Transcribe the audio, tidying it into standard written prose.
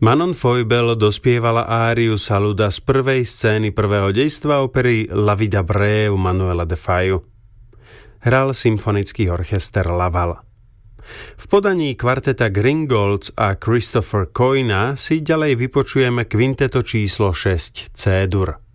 Manon Foibel dospievala áriu Saluda z prvej scény prvého dejstva opery La Vida Breve Manuela de Fayu. Hral symfonický orchester Laval. V podaní kvarteta Gringolds a Christopher Coyna si ďalej vypočujeme kvinteto číslo 6 C-dur.